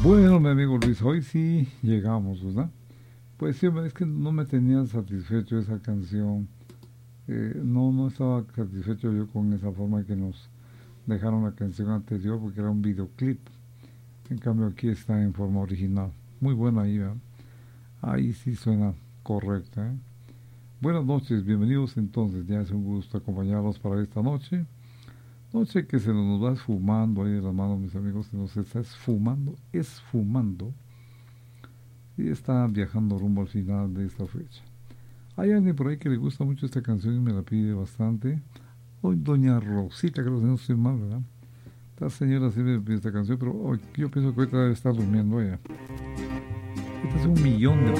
Bueno, mi amigo Luis, hoy sí llegamos, ¿verdad? Pues sí, es que no me tenía satisfecho esa canción. No estaba satisfecho yo con esa forma que nos dejaron la canción anterior porque era un videoclip. En cambio aquí está en forma original. Muy buena ahí, ¿verdad? Ahí sí suena correcta, ¿eh? Buenas noches, bienvenidos entonces. Ya es un gusto acompañarlos para esta noche. Noche que se nos va esfumando ahí de la mano, mis amigos. Se nos está esfumando y está viajando rumbo al final de esta fecha. Hay alguien por ahí que le gusta mucho esta canción y me la pide bastante. Hoy doña Rosita, creo que no estoy mal, ¿verdad? Esta señora sí me pide esta canción, pero hoy yo pienso que ahorita debe estar durmiendo ella. Este es un millón de